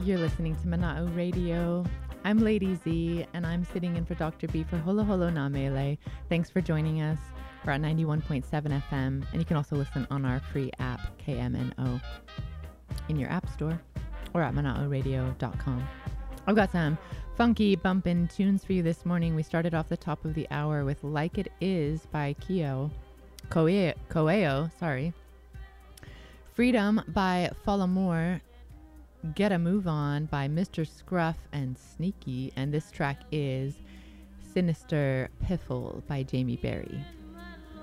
You're listening to Mana'o Radio. I'm Lady Z, and I'm sitting in for Dr. B for Holo Holo Na Mele. Thanks for joining us. We're at 91.7 FM, and you can also listen on our free app, KMNO, in your app store or at mana'oradio.com. I've got some funky bumpin' tunes for you this morning. We started off the top of the hour with Like It Is by Koeo, sorry. Freedom by Folamour. Get a Move On by Mr. Scruff and Sneaky. And this track is Sinister Piffle by Jamie Berry.